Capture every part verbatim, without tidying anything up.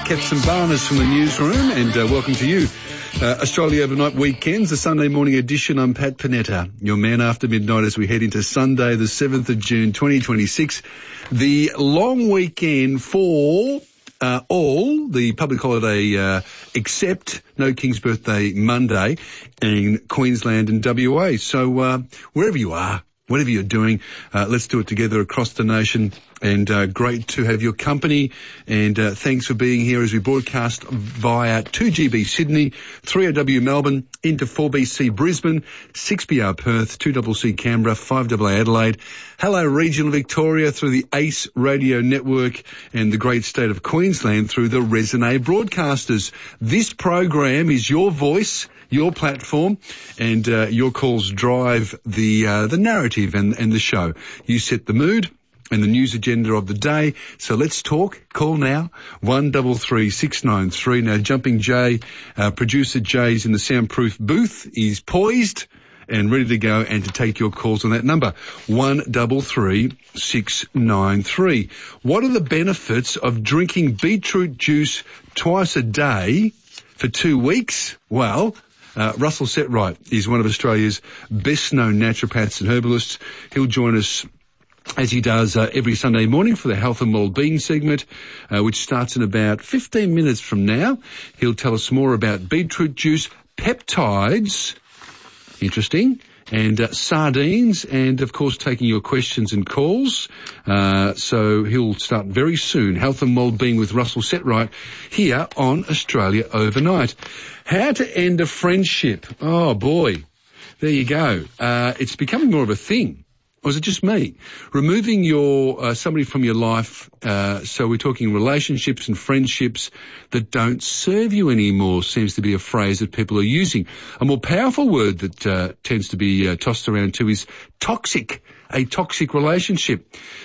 Katsambanis from the newsroom, and uh, welcome to you. Uh, Australia Overnight Weekends, the Sunday morning edition. I'm Pat Panetta, your man after midnight, as we head into Sunday, the seventh of June, twenty twenty-six. The long weekend for uh, all, the public holiday uh, except No King's Birthday Monday in Queensland and W A. So uh, wherever you are, whatever you're doing, uh, let's do it together across the nation. And uh, great to have your company, and uh, thanks for being here as we broadcast via two G B Sydney, three O W Melbourne, into four B C Brisbane, six B R Perth, two C C Canberra, five A A Adelaide. Hello regional Victoria through the ACE Radio Network, and the great state of Queensland through the Resonate Broadcasters. This program is your voice, your platform, and uh, your calls drive the uh, the narrative and, and the show. You set the mood and the news agenda of the day. So let's talk. Call now, one three three six nine three. Now, Jumping Jay, uh, producer Jay's in the soundproof booth, is poised and ready to go and to take your calls on that number, one three three six nine three. What are the benefits of drinking beetroot juice twice a day for two weeks? Well, Uh, Russell Setright is one of Australia's best-known naturopaths and herbalists. He'll join us as he does uh, every Sunday morning for the Health and Wellbeing segment, uh, which starts in about fifteen minutes from now. He'll tell us more about beetroot juice, peptides, interesting, and uh, sardines, and, of course, taking your questions and calls. Uh, so he'll start very soon. Health and Wellbeing with Russell Setright here on Australia Overnight. How to end a friendship. Oh, boy. There you go. Uh, it's becoming more of a thing. Or is it just me? Removing your uh, somebody from your life, uh, so we're talking relationships and friendships that don't serve you anymore, seems to be a phrase that people are using. A more powerful word that uh, tends to be uh, tossed around too is toxic, a toxic relationship.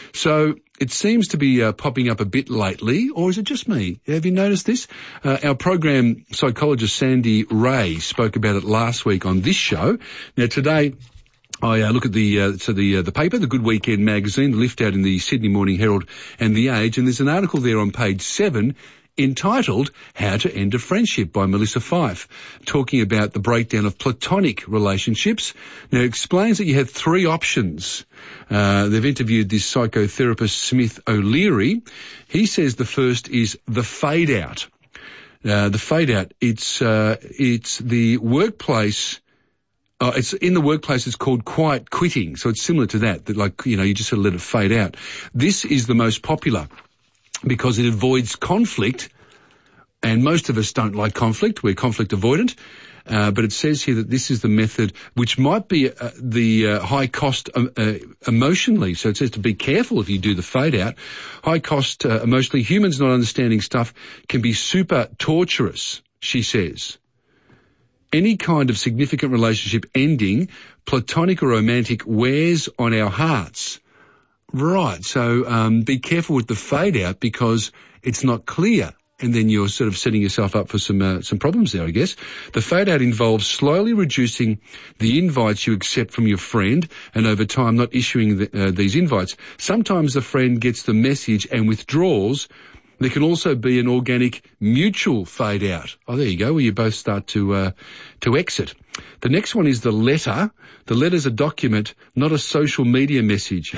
So it seems to be uh, popping up a bit lately, or is it just me? Have you noticed this? Uh, our program psychologist Sandy Ray spoke about it last week on this show. Now today, I uh, look at the uh, so the uh, the paper, the Good Weekend magazine, the lift out in the Sydney Morning Herald and the Age, and there's an article there on page seven entitled "How to End a Friendship" by Melissa Fife, talking about the breakdown of platonic relationships. Now, it explains that you have three options. Uh, they've interviewed this psychotherapist Smith O'Leary. He says the first is the fade out. Uh, the fade out. It's uh, it's the workplace. Uh, it's in the workplace, it's called quiet quitting. So it's similar to that, that like, you know, you just sort of let it fade out. This is the most popular because it avoids conflict, and most of us don't like conflict. We're conflict avoidant. Uh, but it says here that this is the method which might be uh, the uh, high cost uh, uh, emotionally. So it says to be careful if you do the fade out. High cost uh, emotionally. Humans not understanding stuff can be super torturous, she says. Any kind of significant relationship ending, platonic or romantic, wears on our hearts. Right, so um, be careful with the fade out because it's not clear, and then you're sort of setting yourself up for some uh, some problems there, I guess. The fade out involves slowly reducing the invites you accept from your friend, and over time not issuing the, uh, these invites. Sometimes the friend gets the message and withdraws. There can also be an organic mutual fade out. Oh, there you go, where you both start to uh, to exit. The next one is the letter. The letter's a document, not a social media message.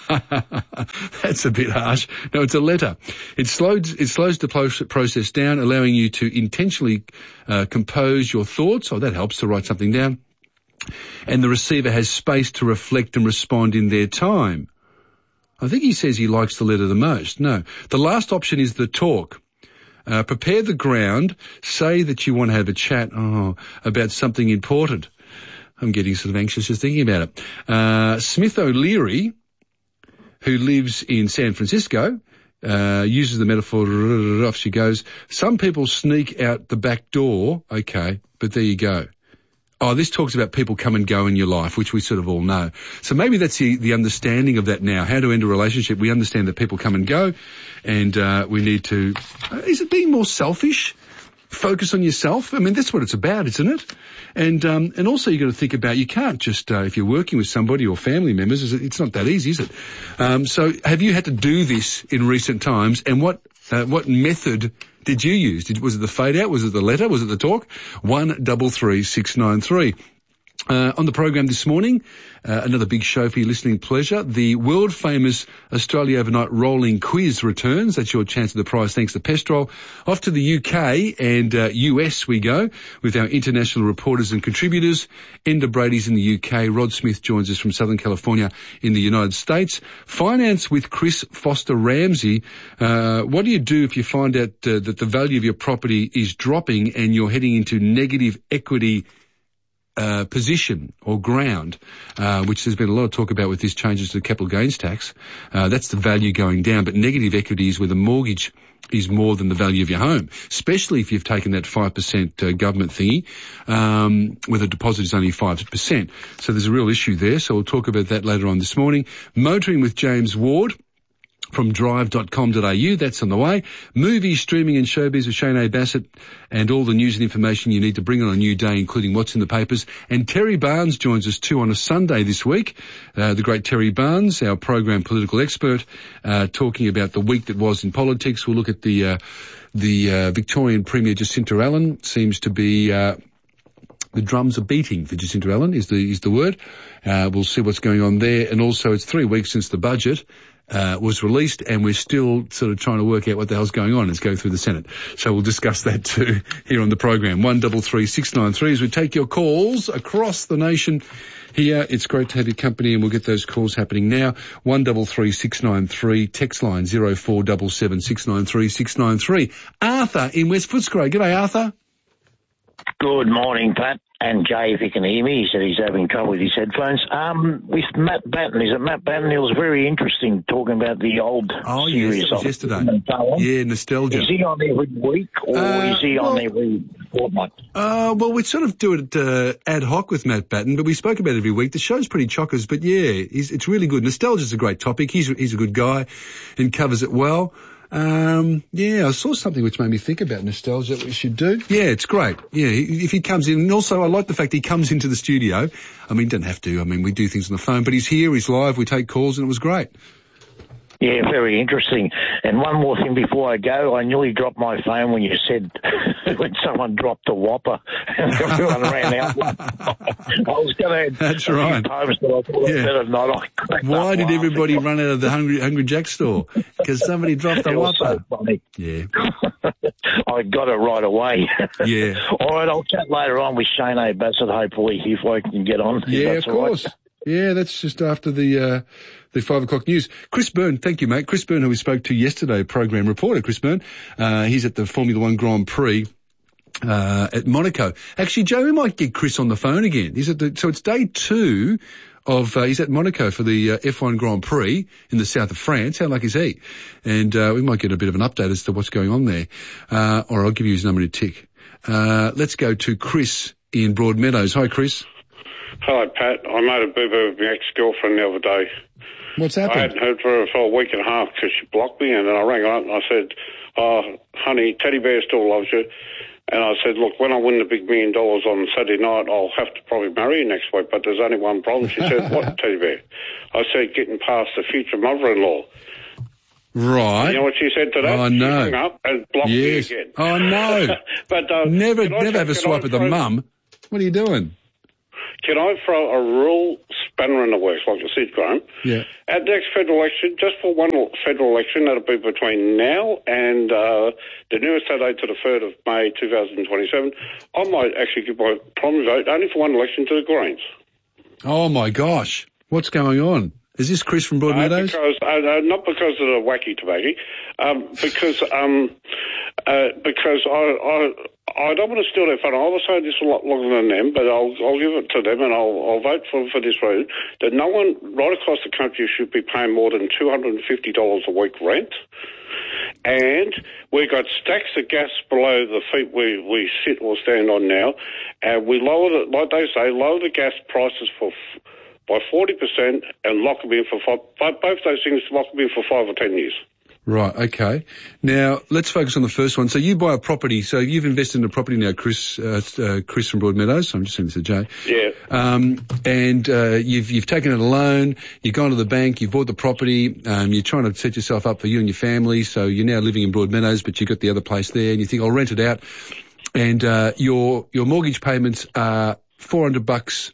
That's a bit harsh. No, it's a letter. It slows it slows the process down, allowing you to intentionally uh, compose your thoughts. Oh, that helps to write something down. And the receiver has space to reflect and respond in their time. I think he says he likes the letter the most. No. The last option is the talk. Uh, prepare the ground. Say that you want to have a chat oh, about something important. I'm getting sort of anxious just thinking about it. Uh, Smith O'Leary, who lives in San Francisco, uh, uses the metaphor, off she goes. Some people sneak out the back door. Okay, but there you go. Oh, this talks about people come and go in your life, which we sort of all know. So maybe that's the, the understanding of that now. How to end a relationship. We understand that people come and go, and uh, we need to... Uh, is it being more selfish? Focus on yourself? I mean, that's what it's about, isn't it? And um, and also you've got to think about, you can't just, uh, if you're working with somebody or family members, it's not that easy, is it? Um, so have you had to do this in recent times, and what Uh, what method did you use? Did, was it the fade out? Was it the letter? Was it the talk? One double three six nine three. Uh, on the program this morning, uh, another big show for your listening pleasure. The world-famous Australia Overnight Rolling Quiz returns. That's your chance at the prize thanks to Pestrol. Off to the U K and uh, U S we go with our international reporters and contributors. Enda Brady's in the U K. Rod Smith joins us from Southern California in the United States. Finance with Chris Foster-Ramsey. Uh, what do you do if you find out uh, that the value of your property is dropping and you're heading into negative equity Uh, position or ground, uh, which there's been a lot of talk about with these changes to the capital gains tax. Uh, that's the value going down, but negative equity is where the mortgage is more than the value of your home, especially if you've taken that five percent uh, government thingy, um, where the deposit is only five percent. So there's a real issue there, so we'll talk about that later on this morning. Motoring with James Ward from drive dot com dot a u, that's on the way. Movies, streaming and showbiz with Shane A. Bassett and all the news and information you need to bring on a new day, including what's in the papers. And Terry Barnes joins us too on a Sunday this week. Uh, the great Terry Barnes, our program political expert, uh, talking about the week that was in politics. We'll look at the, uh, the, uh, Victorian Premier Jacinta Allen. Seems to be, uh, the drums are beating for Jacinta Allen is the, is the word. Uh, we'll see what's going on there. And also it's three weeks since the budget Uh, was released, and we're still sort of trying to work out what the hell's going on. It's going through the Senate. So we'll discuss that too here on the program. One double three six nine three as we take your calls across the nation here. It's great to have your company, and we'll get those calls happening now. One double three six nine three, text line zero four seven seven six nine three six nine three. Arthur in West Footscray. G'day, Arthur. Good morning, Pat. And Jay, if you can hear me, he said he's having trouble with his headphones. Um, with Matt Batten, is it Matt Batten? It was very interesting talking about the old oh, series. Oh, yes, yesterday. Yeah, nostalgia. Is he on every week or uh, is he well, on every fortnight? Uh, well, we sort of do it uh, ad hoc with Matt Batten, but we spoke about it every week. The show's pretty chockers, but yeah, he's, it's really good. Nostalgia's a great topic. He's, he's a good guy and covers it well. Um, yeah, I saw something which made me think about nostalgia that we should do. Yeah, it's great. Yeah, if he comes in, and also I like the fact he comes into the studio. I mean, he doesn't have to. I mean, we do things on the phone, but he's here, he's live, we take calls, and it was great. Yeah, very interesting. And one more thing before I go, I nearly dropped my phone when you said when someone dropped a Whopper and everyone ran out. I was going to. That's right. Times, but I thought yeah. better not. I Why did everybody run out of the Hungry Hungry Jack store? Because somebody dropped a it Whopper. Was so funny. Yeah. I got it right away. Yeah. All right, I'll chat later on with Shane A. Bassett, hopefully, if I can get on. Yeah, of course. Right. Yeah, that's just after the uh, the five o'clock news. Chris Byrne, thank you, mate. Chris Byrne, who we spoke to yesterday, program reporter, Chris Byrne. Uh, he's at the Formula One Grand Prix uh, at Monaco. Actually, Joe, we might get Chris on the phone again. He's at the, so it's day two of, uh, he's at Monaco for the uh, F one Grand Prix in the south of France. How lucky is he? And uh, we might get a bit of an update as to what's going on there. Uh, or I'll give you his number to tick. Uh, let's go to Chris in Broadmeadows. Hi, Chris. Hello, Pat. I made a boo-boo with my ex-girlfriend the other day. What's happened? I hadn't heard from her for a week and a half because she blocked me, and then I rang her up and I said, oh, honey, Teddy Bear still loves you. And I said, look, when I win the big million dollars on Saturday night, I'll have to probably marry you next week, but there's only one problem. She said, what, Teddy Bear? I said, getting past the future mother-in-law. Right. You know what she said to that? Oh, no. She hung up and blocked yes. me again. Oh, no. but, uh, never never have a swipe at the mum. What are you doing? Can I throw a real spanner in the works, like you said, Graham? Yeah. At the next federal election, just for one federal election, that'll be between now and uh, the newest date to the third of May two thousand twenty-seven, I might actually give my promise vote only for one election to the Greens. Oh, my gosh. What's going on? Is this Chris from Broadmeadows? Uh, because, uh, not because of the wacky tobacco, um, because um, uh, because I, I I don't want to steal their fun. I will say this a lot longer than them, but I'll I'll give it to them and I'll I'll vote for for this route that no one right across the country should be paying more than two hundred and fifty dollars a week rent. And we've got stacks of gas below the feet we, we sit or stand on now, and we lower the, like they say, lower the gas prices for by forty percent and lock them in for five, both those things lock them in for five or ten years. Right, okay. Now, let's focus on the first one. So you buy a property. So you've invested in a property now, Chris, uh, uh, Chris from Broadmeadows. I'm just saying this to Jay. Yeah. Um, and uh, you've you've taken out a loan, you've gone to the bank, you've bought the property, um, you're trying to set yourself up for you and your family. So you're now living in Broadmeadows, but you've got the other place there, and you think, I'll rent it out. And uh, your your mortgage payments are four hundred bucks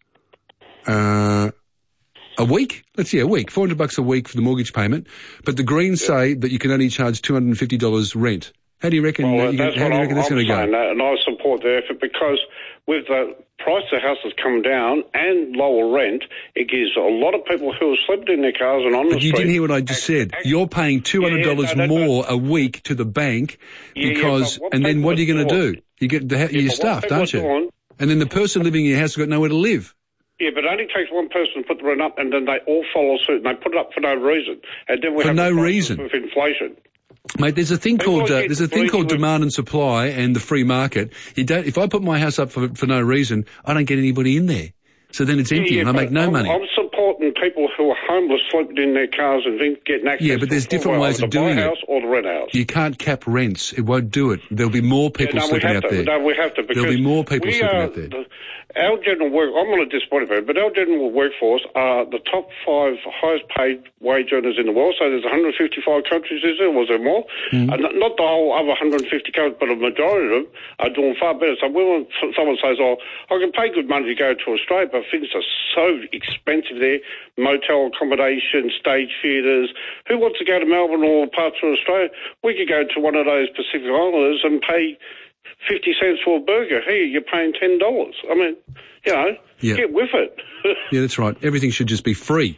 uh, a week. Let's see, a week, four hundred bucks a week for the mortgage payment. But the Greens yeah. say that you can only charge two hundred fifty dollars rent. How do you reckon? Well, uh, you that's can, how do you reckon I'm, that's going to go? That, and I support the effort because with the price of houses come down and lower rent, it gives a lot of people who are sleeping in their cars and on but the you street. But you didn't hear what I just said. You're paying two hundred dollars yeah, yeah, no, more a week to the bank yeah, because, yeah, and then what are you going to do? You get the, yeah, you're stuffed, aren't you? Doing, and then the person living in your house has got nowhere to live. Yeah, but it only takes one person to put the rent up, and then they all follow suit, and they put it up for no reason. And then we for have no the reason with inflation. Mate, there's a thing People called uh, there's a thing called demand and supply and the free market. You don't. If I put my house up for for no reason, I don't get anybody in there. So then it's empty, yeah, yeah, and I make no I'm, money. I'm supporting people who are homeless, sleeping in their cars, and getting access. Yeah, but there's to different ways of doing it. it. House or the rent house. You can't cap rents. It won't do it. There'll be more people yeah, no, sleeping out to. there. No, we have to. Because There'll be more people we sleeping are, out there. The, our general work. I'm on a disappointed about it, but our general workforce are the top five highest paid wage earners in the world. So there's one hundred fifty-five countries. Is there? Was there more? Mm-hmm. Uh, not, not the whole other one hundred fifty countries, but a majority of them are doing far better. So when someone says, "Oh, I can pay good money to go to Australia," but things are so expensive there, motel accommodation, stage theatres. Who wants to go to Melbourne or parts of Australia? We could go to one of those Pacific Islanders and pay fifty cents for a burger. Here, you're paying ten dollars. I mean, you know, yeah. get with it. Yeah, that's right. Everything should just be free.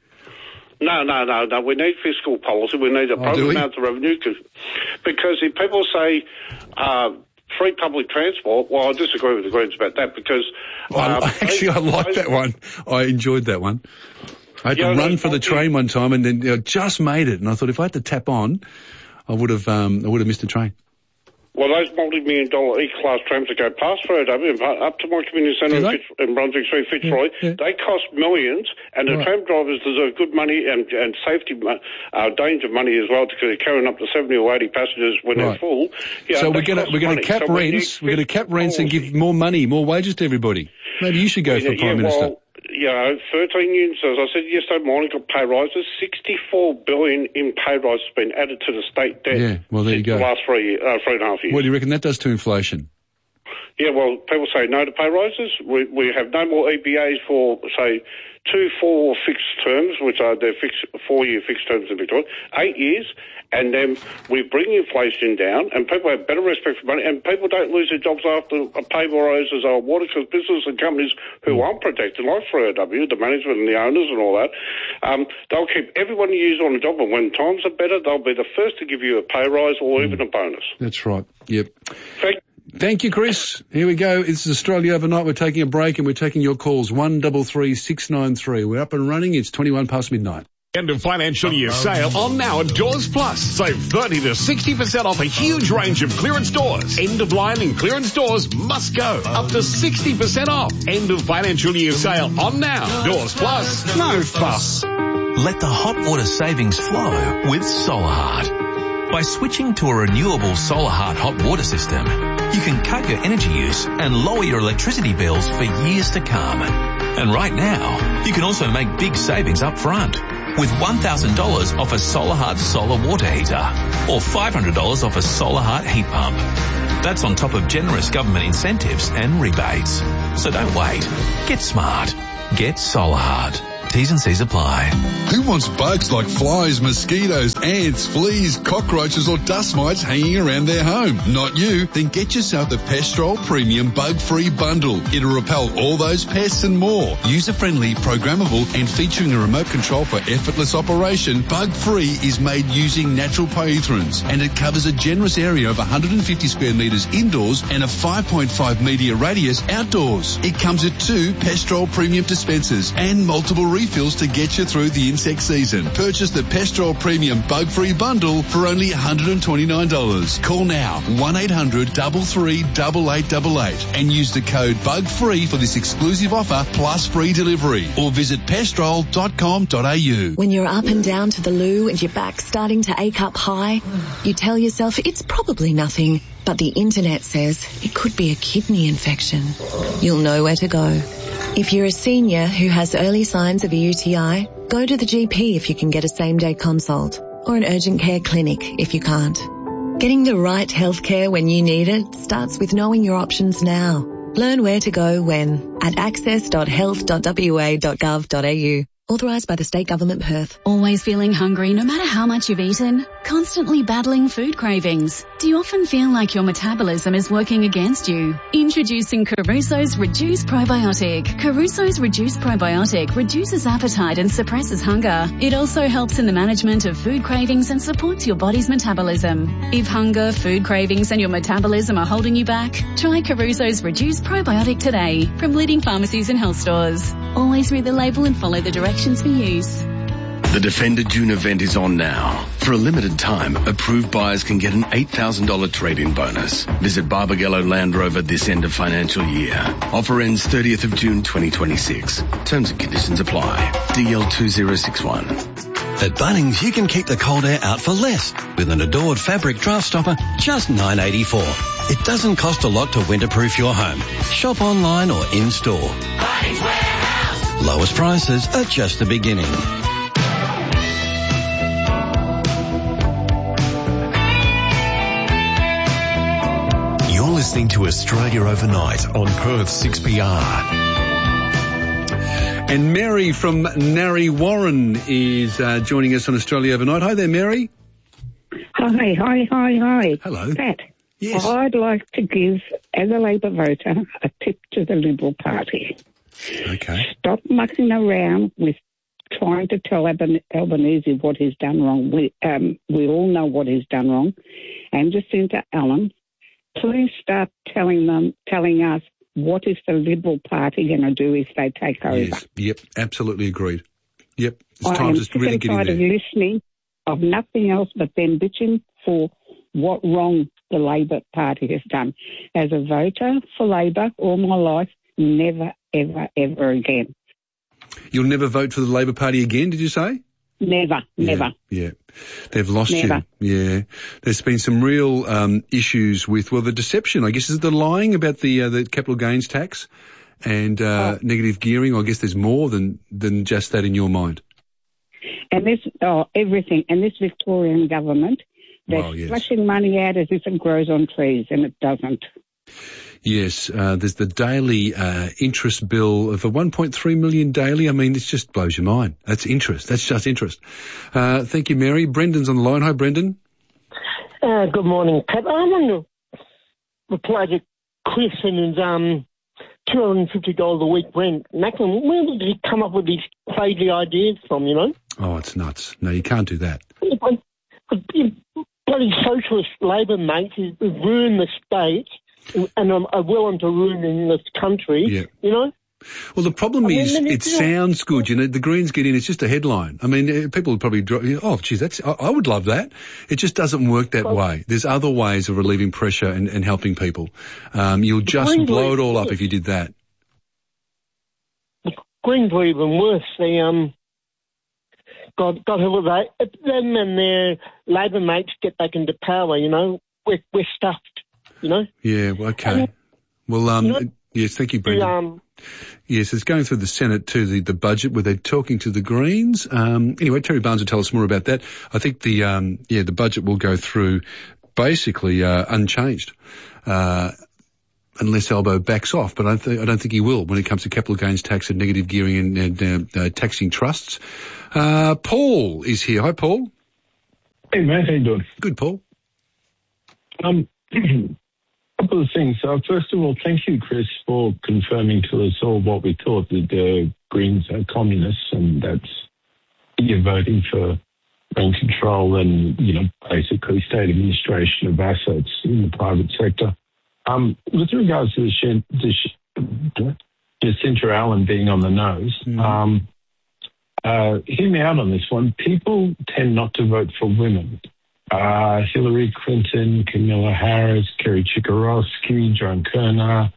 No, no, no, no. We need fiscal policy. We need a oh, proper amount of revenue. Because if people say uh, free public transport, well, I disagree with the Greens about that because... Well, um, actually, they, I like they, that one. I enjoyed that one. I had yeah, to run for the train one time and then you know, just made it. And I thought if I had to tap on, I would have um, I would have missed the train. Well, those multi-million dollar E-Class trams that go past F R O W up to my community centre in, in Brunswick Street, Fitzroy, yeah, yeah. they cost millions, and the right. tram drivers deserve good money and, and safety, uh, danger money as well, because they're carrying up to seventy or eighty passengers when right. they're full. You know, so we're going to we're going to cap so rents. We're going to cap rents and give more money, more wages to everybody. Maybe you should go yeah, for Prime yeah, Minister. Well, you know, thirteen unions, as I said yesterday morning, got pay rises. sixty-four billion dollars in pay rises has been added to the state debt. Yeah, well, there you go. The last three, uh, three and a half years. What do you reckon that does to inflation? Yeah, well, people say no to pay rises. We, we have no more E B As for, say, two, four fixed terms, which are their fixed, four-year fixed terms in Victoria, eight years, and then we bring inflation down, and people have better respect for money, and people don't lose their jobs after a pay rises or water, because businesses and companies who aren't protected, like F R O W, the management and the owners and all that, um, they'll keep everyone you use on the job, and when times are better, they'll be the first to give you a pay rise or mm. even a bonus. That's right. Yep. Thank Thank you, Chris. Here we go. This is Australia Overnight. We're taking a break and we're taking your calls. one double three six nine three. We're up and running. It's twenty-one past midnight. End of financial year sale on now at Doors Plus. Save thirty to sixty percent off a huge range of clearance doors. End of line and clearance doors must go. Up to sixty percent off. End of financial year sale on now. Doors Plus. No fuss. Let the hot water savings flow with Solar Heart. By switching to a renewable Solar Heart hot water system, you can cut your energy use and lower your electricity bills for years to come. And right now, you can also make big savings up front with one thousand dollars off a Solar Heart solar water heater or five hundred dollars off a Solar Heart heat pump. That's on top of generous government incentives and rebates. So don't wait. Get smart. Get Solar Heart. T's and C's apply. Who wants bugs like flies, mosquitoes, ants, fleas, cockroaches or dust mites hanging around their home? Not you. Then get yourself the Pestrol Premium Bug-Free Bundle. It'll repel all those pests and more. User-friendly, programmable and featuring a remote control for effortless operation, Bug-Free is made using natural pyrethroins and it covers a generous area of one hundred fifty square metres indoors and a five point five metre radius outdoors. It comes with two Pestrol Premium dispensers and multiple refills to get you through the insect season. Purchase the Pestrol Premium Bug-Free Bundle for only one hundred twenty-nine dollars. Call now, one eight hundred three three eight eight eight eight, and use the code BUGFREE for this exclusive offer plus free delivery, or visit pestrol dot com dot a u. When you're up and down to the loo and your back's starting to ache up high, you tell yourself it's probably nothing, but the internet says it could be a kidney infection. You'll know where to go. If you're a senior who has early signs of a U T I, go to the G P if you can get a same-day consult, or an urgent care clinic if you can't. Getting the right healthcare when you need it starts with knowing your options now. Learn where to go when at access dot health dot w a dot gov dot a u. Authorised by the State Government, Perth. Always feeling hungry no matter how much you've eaten? Constantly battling food cravings? Do you often feel like your metabolism is working against you? Introducing Caruso's Reduce Probiotic. Caruso's Reduce Probiotic reduces appetite and suppresses hunger. It also helps in the management of food cravings and supports your body's metabolism. If hunger, food cravings and your metabolism are holding you back, try Caruso's Reduce Probiotic today from leading pharmacies and health stores. Always read the label and follow the directions for use. The Defender June event is on now. For a limited time, approved buyers can get an eight thousand dollars trade-in bonus. Visit Barbagallo Land Rover this end of financial year. Offer ends thirtieth of June twenty twenty-six. Terms and conditions apply. D L two zero six one. At Bunnings, you can keep the cold air out for less with an Adored fabric draft stopper, just nine dollars eighty-four. It doesn't cost a lot to winterproof your home. Shop online or in-store. Bunnings Warehouse. Lowest prices are just the beginning. You're listening to Australia Overnight on Perth six P R. And Mary from Narre Warren is uh, joining us on Australia Overnight. Hi there, Mary. Hi, hi, hi, hi. Hello. Pat, yes. I'd like to give, as a Labor voter, a tip to the Liberal Party. Okay. Stop mucking around with trying to tell Albanese what he's done wrong. We, um, we all know what he's done wrong. And Jacinta Allen, please start telling them, telling us what is the Liberal Party going to do if they take over. Yes. Yep, absolutely agreed. Yep, it's I time am to sick really and get in tired there. of listening of nothing else but them bitching for what wrong the Labor Party has done. As a voter for Labor all my life, never, ever, ever again. You'll never vote for the Labor Party again, did you say? Never, yeah, never. Yeah, they've lost never. you. Yeah, there's been some real um, issues with, well, the deception, I guess, is the lying about the uh, the capital gains tax and uh, oh. negative gearing. I guess there's more than, than just that in your mind. And this, oh, everything. And this Victorian government, they're well, yes. splashing money out as if it grows on trees, and it doesn't. Yes, uh, there's the daily uh, interest bill of a one point three million daily. I mean, this just blows your mind. That's interest. That's just interest. Uh, thank you, Mary. Brendan's on the line. Hi, Brendan. Uh, good morning, Pat. I want to reply to Chris and his um, two hundred fifty dollars a week rent. Macklin, where did he come up with these crazy ideas from, you know? Oh, it's nuts. No, you can't do that. Bloody socialist Labor mates have ruined the state and are willing to ruin in this country, yeah. you know? Well, the problem I mean, is it sounds good. You know, the Greens get in, it's just a headline. I mean, people would probably, drop, oh, geez, that's, I, I would love that. It just doesn't work that well, way. There's other ways of relieving pressure and, and helping people. Um, you'll just Greens blow it all up if you did that. The Greens were even worse. They, um, God, God help it, if them and their Labor mates get back into power, you know, we're, we're stuffed. You know? Yeah, well, okay. Well, um, you know, yes, thank you, Brendan. Um, yes, it's going through the Senate to the, the budget where they're talking to the Greens. Um, anyway, Terry Barnes will tell us more about that. I think the, um, yeah, the budget will go through basically, uh, unchanged, uh, unless Albo backs off, but I, th- I don't think he will when it comes to capital gains tax and negative gearing and, and uh, uh, taxing trusts. Uh, Paul is here. Hi, Paul. Hey, mate, how you doing? Good, Paul. Um, couple of things. Uh, first of all, thank you, Chris, for confirming to us all what we thought, that the Greens are communists and that's you're voting for rent control and, you know, basically state administration of assets in the private sector. Um, with regards to the Jacinta Allen being on the nose, mm. um, uh, hear me out on this one. People tend not to vote for women. Uh, Hillary Clinton, Kamala Harris, Kerry Chikarovsky, Joan Kerner,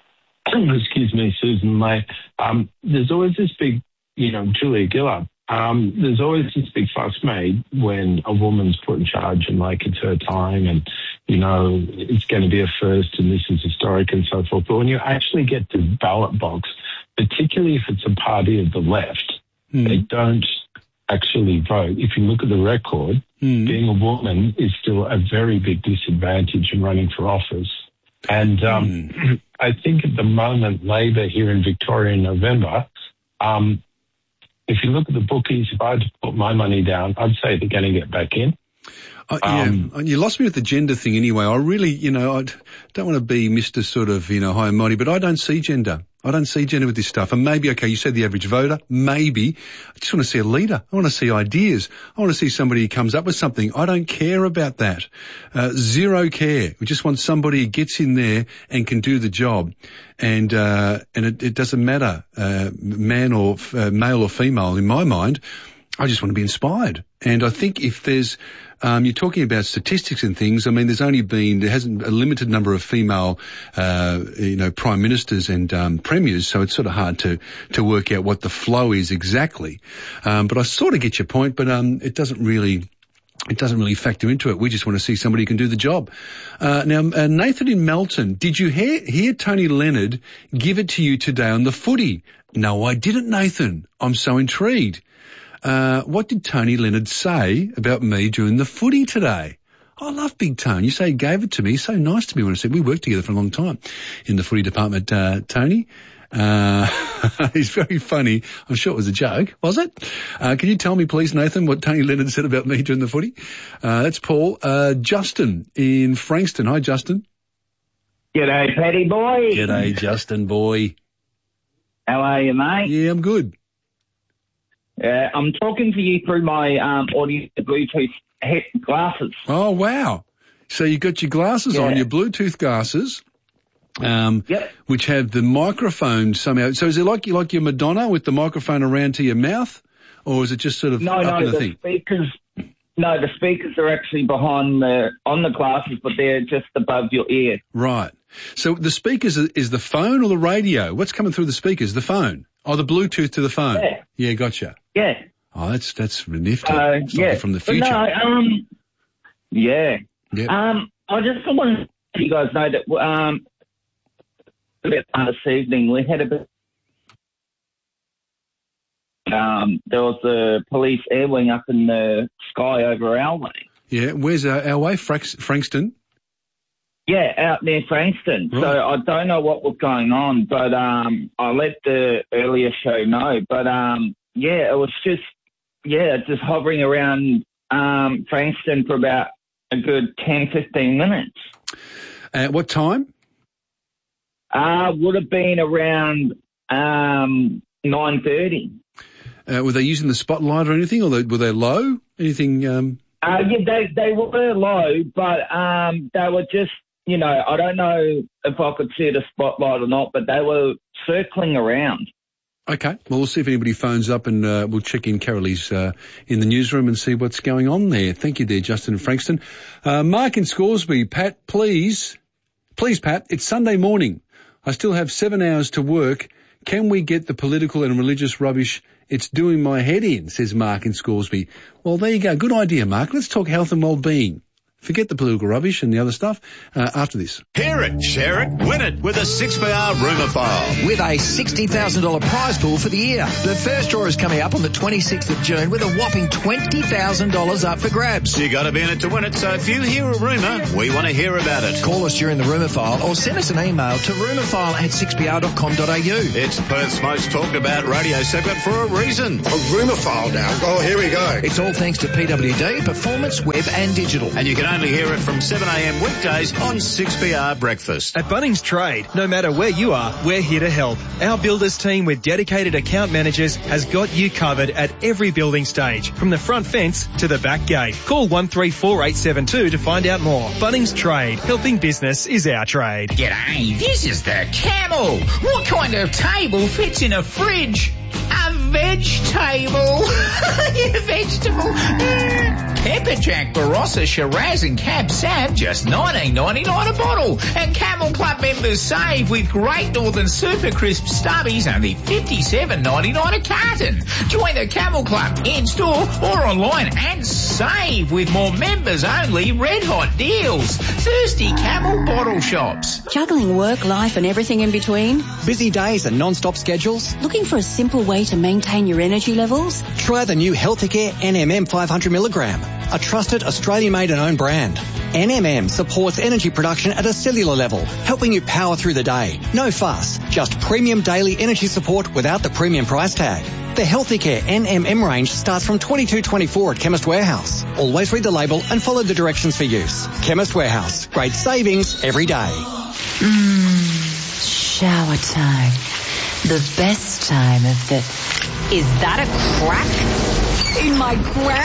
excuse me, Susan May. Um, there's always this big, you know, Julia Gillard. Um, there's always this big fuss made when a woman's put in charge and like it's her time and, you know, it's going to be a first and this is historic and so forth. But when you actually get to the ballot box, particularly if it's a party of the left, mm. they don't actually vote. If you look at the record, mm. being a woman is still a very big disadvantage in running for office. And um, mm. I think at the moment, Labor here in Victoria in November, um, if you look at the bookies, if I had to put my money down, I'd say they're going to get back in. Uh, yeah, um, you lost me with the gender thing anyway. I really, you know, I don't want to be Mister sort of, you know, high and mighty, but I don't see gender. I don't see gender with this stuff. And maybe, okay, you said the average voter, maybe. I just want to see a leader. I want to see ideas. I want to see somebody who comes up with something. I don't care about that. Uh, zero care. We just want somebody who gets in there and can do the job. And, uh, and it, it doesn't matter, uh, man or, uh, male or female in my mind. I just want to be inspired. And I think if there's, um, you're talking about statistics and things. I mean, there's only been, there hasn't a limited number of female, uh, you know, prime ministers and, um, premiers. So it's sort of hard to, to work out what the flow is exactly. Um, but I sort of get your point, but, um, it doesn't really, it doesn't really factor into it. We just want to see somebody who can do the job. Uh, now, uh, Nathan in Melton, did you hear, hear Tony Leonard give it to you today on the footy? No, I didn't, Nathan. I'm so intrigued. Uh, what did Tony Leonard say about me during the footy today? I love Big Tone. You say he gave it to me. He's so nice to me when I said we worked together for a long time in the footy department, uh, Tony. Uh, he's very funny. I'm sure it was a joke. Was it? Uh, can you tell me, please, Nathan, what Tony Leonard said about me during the footy? Uh, that's Paul. Uh, Justin in Frankston. Hi, Justin. G'day, Paddy boy. G'day, Justin boy. How are you, mate? Yeah, I'm good. Uh, I'm talking to you through my um, audio Bluetooth head glasses. Oh, wow. So you got your glasses yeah. on, your Bluetooth glasses, um, yep. which have the microphone somehow. So is it like, like your Madonna with the microphone around to your mouth, or is it just sort of no, up no, in the, the thing? speakers. No, the speakers are actually behind the on the glasses, but they're just above your ear. Right. So the speakers is the phone or the radio? What's coming through the speakers? The phone. Oh, the Bluetooth to the phone. Yeah. Yeah, gotcha. Yeah. Oh, that's that's nifty. Uh, Something yeah. from the But future. no, um, yeah. Yep. Um, I just want to let you guys know that um, this evening we had a bit. Um, there was a police air wing up in the sky over Alway. Yeah, where's uh, Alway? Franks- Frankston? Yeah, out near Frankston. Right. So I don't know what was going on, but um, I let the earlier show know. But um, yeah, it was just yeah, just hovering around um, Frankston for about a good ten, fifteen minutes. At what time? Uh, would have been around um, nine thirty. Uh, were they using the spotlight or anything, or they, were they low? Anything? Um... Uh, yeah, they they were low, but um, they were just, you know, I don't know if I could see the spotlight or not, but they were circling around. Okay, well, we'll see if anybody phones up, and uh, we'll check in Carolie's uh, in the newsroom and see what's going on there. Thank you there, Justin and Frankston. Uh, Mark in Scoresby. Pat, please, please, Pat, it's Sunday morning. I still have seven hours to work. Can we get the political and religious rubbish? It's doing my head in, says Mark in Scoresby. Well, there you go. Good idea, Mark. Let's talk health and well-being. Forget the political rubbish and the other stuff uh, after this. Hear it, share it, win it with a six P R Rumour File. With a sixty thousand dollars prize pool for the year. The first draw is coming up on the twenty-sixth of June with a whopping twenty thousand dollars up for grabs. You got to be in it to win it, so if you hear a rumour, we want to hear about it. Call us during the Rumour File or send us an email to rumourfile at six p r dot com dot a u. It's Perth's most talked about radio segment for a reason. A Rumour File now. Oh, here we go. It's all thanks to P W D, Performance, Web and Digital. And you can only hear it from seven a m weekdays on six P R Breakfast. At Bunnings Trade, no matter where you are, we're here to help. Our builders team with dedicated account managers has got you covered at every building stage, from the front fence to the back gate. Call one three four eight seven two to find out more. Bunnings Trade, helping business is our trade. G'day, this is the Camel. What kind of table fits in a fridge? A vegetable. You vegetable. Pepper Jack, Barossa, Shiraz and Cab Sav, just nineteen ninety-nine a bottle. And Camel Club members save with Great Northern Super Crisp Stubbies, only fifty-seven ninety-nine a carton. Join the Camel Club in-store or online and save with more members-only red-hot deals. Thirsty Camel Bottle Shops. Juggling work, life and everything in between? Busy days and non-stop schedules? Looking for a simple way to maintain your energy levels? Try the new Healthicare N M M five hundred milligram, a trusted Australian-made and owned brand. N M M supports energy production at a cellular level, helping you power through the day. No fuss, just premium daily energy support without the premium price tag. The Healthicare N M M range starts from twenty-two twenty-four at Chemist Warehouse. Always read the label and follow the directions for use. Chemist Warehouse, great savings every day. Mmm, shower time. The best time of the... Is that a crack in my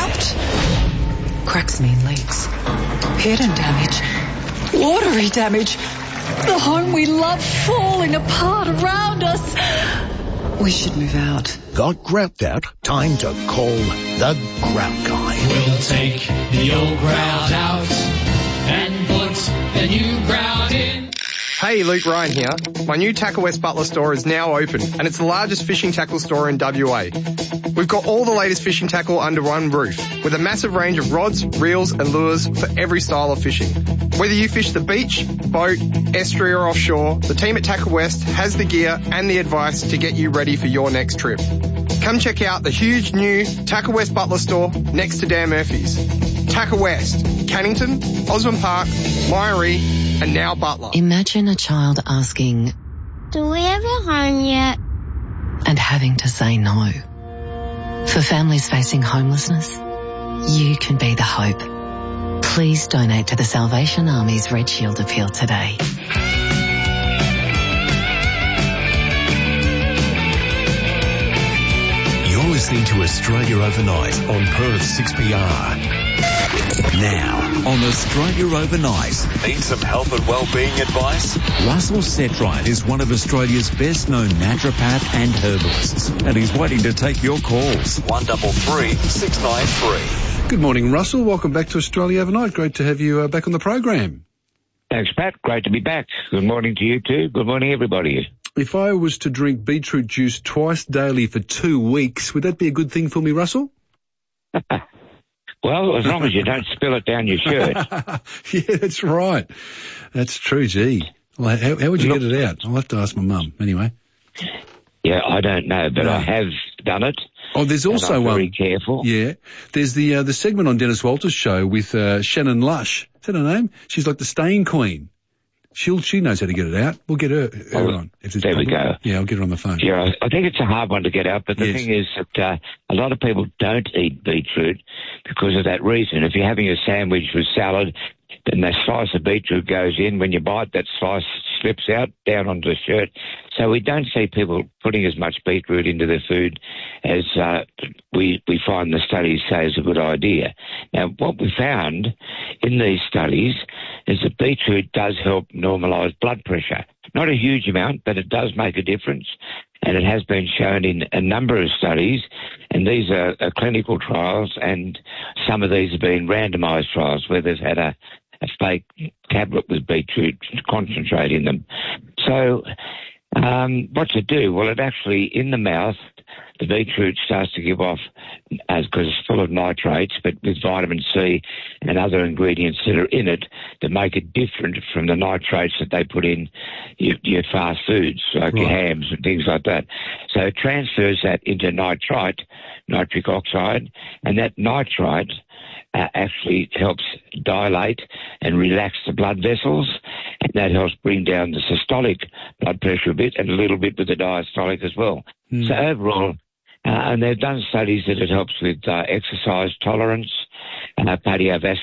grout? Cracks mean leaks. Hidden damage. Watery damage. The home we love falling apart around us. We should move out. Got grout out? Time to call the Grout Guy. We'll take the old grout out and put the new grout in. Hey, Luke Ryan here. My new Tackle West Butler store is now open, and it's the largest fishing tackle store in W A. We've got all the latest fishing tackle under one roof, with a massive range of rods, reels and lures for every style of fishing. Whether you fish the beach, boat, estuary or offshore, the team at Tackle West has the gear and the advice to get you ready for your next trip. Come check out the huge new Tackle West Butler store next to Dan Murphy's. Tackle West, Cannington, Osborne Park, Myrie, and now Butler. Imagine a child asking, "Do we have a home yet?" and having to say no. For families facing homelessness, you can be the hope. Please donate to the Salvation Army's Red Shield appeal today. You're listening to Australia Overnight on Perth six P R. Now, on Australia Overnight. Need some health and wellbeing advice? Russell Setright is one of Australia's best-known naturopath and herbalists, and he's waiting to take your calls. one double three six nine three. Good morning, Russell. Welcome back to Australia Overnight. Great to have you uh, back on the program. Thanks, Pat. Great to be back. Good morning to you too. Good morning, everybody. If I was to drink beetroot juice twice daily for two weeks, would that be a good thing for me, Russell? Well, as long as you don't spill it down your shirt. Yeah, that's right. That's true, gee. Well, how, how would you Look, get it out? I'll have to ask my mum. Anyway. Yeah, I don't know, but no. I have done it. Oh, there's also I'm very um, careful. Yeah, there's the uh, the segment on Dennis Walter's show with uh, Shannon Lush. Is that her name? She's like the stain queen. She'll she knows how to get it out. We'll get her, her oh, on. If there we go. Yeah, I'll get her on the phone. Yeah, I think it's a hard one to get out, but the yes. thing is that uh, a lot of people don't eat beetroot because of that reason. If you're having a sandwich with salad, then that slice of beetroot goes in. When you bite, that slice slips out down onto the shirt. So we don't see people putting as much beetroot into their food as uh, we we find the studies say is a good idea. Now, what we found in these studies is that beetroot does help normalise blood pressure. Not a huge amount, but it does make a difference. And it has been shown in a number of studies, and these are, are clinical trials, and some of these have been randomised trials where they've had a a fake tablet with beetroot concentrate in them. So um, what to do? Well, it actually, in the mouth, the beetroot starts to give off, as because it's full of nitrates, but with vitamin C and other ingredients that are in it that make it different from the nitrates that they put in your, your fast foods, like right. your hams and things like that. So it transfers that into nitrite, nitric oxide, and that nitrite Uh, actually helps dilate and relax the blood vessels, and that helps bring down the systolic blood pressure a bit and a little bit with the diastolic as well. Mm. So overall, uh, and they've done studies that it helps with uh, exercise tolerance, uh, cardiovascular